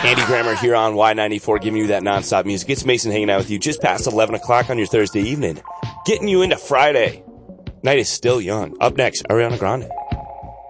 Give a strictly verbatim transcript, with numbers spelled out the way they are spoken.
Andy Grammer here on Y ninety-four, giving you that nonstop music. It's Mason hanging out with you just past eleven o'clock on your Thursday evening, getting you into Friday. Night is still young. Up next, Ariana Grande.